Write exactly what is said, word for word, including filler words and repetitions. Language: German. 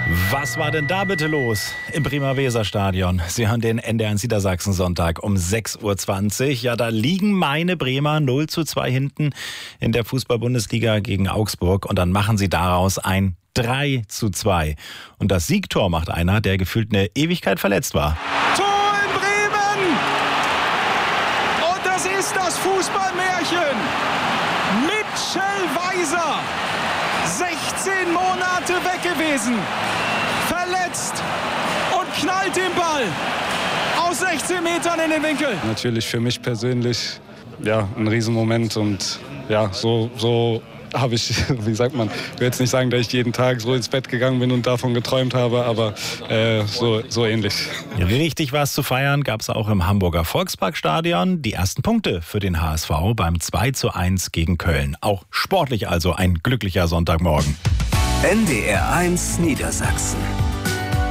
Was war denn da bitte los im Bremer Weserstadion? Sie hören den N D R eins Niedersachsen Sonntag um sechs Uhr zwanzig. Ja, da liegen meine Bremer null zu zwei hinten in der Fußball-Bundesliga gegen Augsburg und dann machen sie daraus ein drei zu zwei. Und das Siegtor macht einer, der gefühlt eine Ewigkeit verletzt war. Tor in Bremen! Und das ist das Fußballmärchen. Mitchell Weiser, sechzehn Monate weg gewesen, verletzt und knallt den Ball aus sechzehn Metern in den Winkel. Natürlich für mich persönlich ja, ein Riesenmoment und ja, so, so habe ich, wie sagt man, ich will jetzt nicht sagen, dass ich jeden Tag so ins Bett gegangen bin und davon geträumt habe, aber äh, so, so ähnlich. Richtig was zu feiern gab es auch im Hamburger Volksparkstadion. Die ersten Punkte für den H S V beim zwei zu eins gegen Köln. Auch sportlich also ein glücklicher Sonntagmorgen. N D R eins Niedersachsen.